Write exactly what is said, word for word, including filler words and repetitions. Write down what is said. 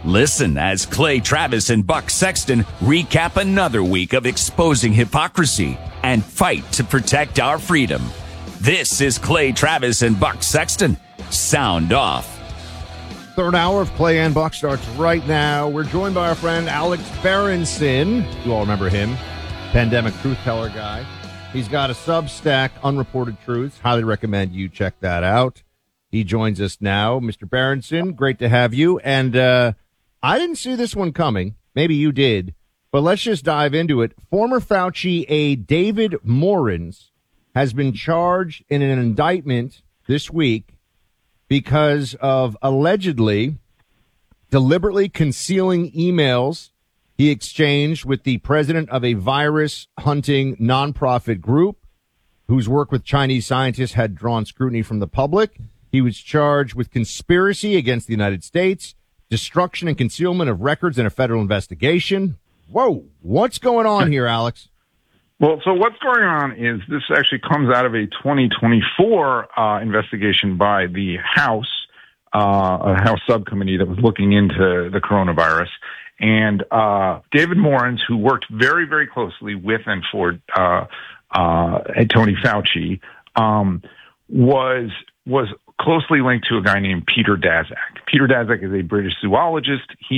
Listen as Clay Travis and Buck Sexton recap another week of exposing hypocrisy and fight to protect our freedom. This is Clay Travis and Buck Sexton. Sound off. Third hour of Clay and Buck starts right now. We're joined by our friend Alex Berenson. You all remember him, pandemic truth teller guy. He's got a Substack, Unreported Truths. Highly recommend you check that out. He joins us now. Mister Berenson, great to have you. And uh, I didn't see this one coming. Maybe you did. But let's just dive into it. Former Fauci aide David Morans has been charged in an indictment this week because of allegedly deliberately concealing emails he exchanged with the president of a virus hunting nonprofit group whose work with Chinese scientists had drawn scrutiny from the public. He was charged with conspiracy against the United States, destruction and concealment of records in a federal investigation. Whoa, what's going on here, Alex? Well, so what's going on is this actually comes out of a twenty twenty-four uh, investigation by the House, uh, a House subcommittee that was looking into the coronavirus. And uh, David Morans, who worked very, very closely with and for uh, uh, Tony Fauci, um, was was closely linked to a guy named Peter Daszak. Peter Daszak is a British zoologist. He